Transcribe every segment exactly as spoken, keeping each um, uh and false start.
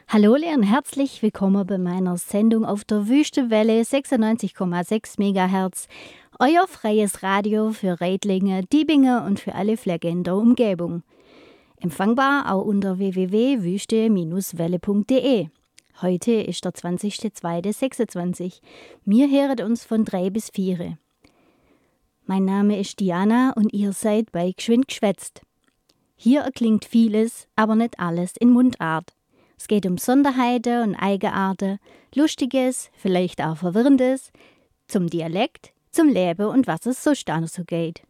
Hallo und herzlich willkommen bei meiner Sendung auf der Wüstewelle sechsundneunzig Komma sechs Megahertz, euer freies Radio für Reitlinge, Diebinge und für alle Flecken der Umgebung. Empfangbar auch unter w w w punkt wüste Bindestrich welle punkt de. Heute ist der zwanzigster zweiter sechsundzwanzig. Wir hören uns von drei bis vier. Mein Name ist Diana und ihr seid bei Geschwind geschwätzt. Hier erklingt vieles, aber nicht alles in Mundart. Es geht um Sonderheiten und Eigenarten, Lustiges, vielleicht auch Verwirrendes, zum Dialekt, zum Leben und was es sonst auch noch so geht.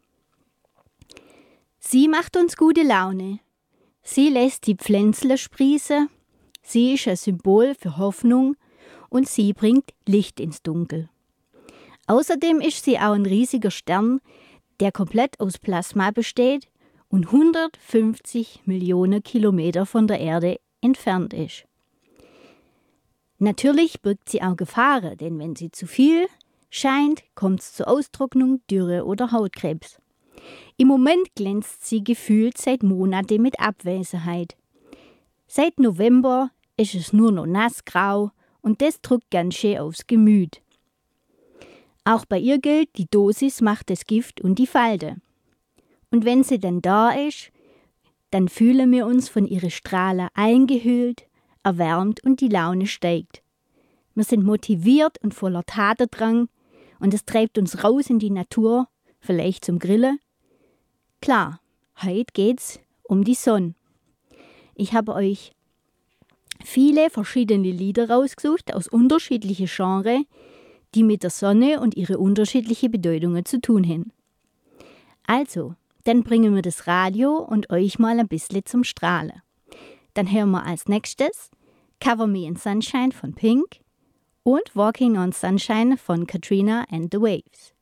Sie macht uns gute Laune. Sie lässt die Pflänzle sprießen. Sie ist ein Symbol für Hoffnung und sie bringt Licht ins Dunkel. Außerdem ist sie auch ein riesiger Stern, der komplett aus Plasma besteht und hundertfünfzig Millionen Kilometer von der Erde entfernt ist. Natürlich birgt sie auch Gefahren, denn wenn sie zu viel scheint, kommt es zur Austrocknung, Dürre oder Hautkrebs. Im Moment glänzt sie gefühlt seit Monaten mit Abwesenheit. Seit November ist es nur noch nassgrau und das drückt ganz schön aufs Gemüt. Auch bei ihr gilt, die Dosis macht das Gift und die Falte. Und wenn sie dann da ist, dann fühlen wir uns von ihren Strahlen eingehüllt, erwärmt und die Laune steigt. Wir sind motiviert und voller Tatendrang und es treibt uns raus in die Natur, vielleicht zum Grillen. Klar, heute geht's um die Sonne. Ich habe euch viele verschiedene Lieder rausgesucht aus unterschiedlichen Genres, die mit der Sonne und ihre unterschiedlichen Bedeutungen zu tun haben. Also, dann bringen wir das Radio und euch mal ein bisschen zum Strahlen. Dann hören wir als nächstes Cover Me in Sunshine von Pink und Walking on Sunshine von Katrina and the Waves.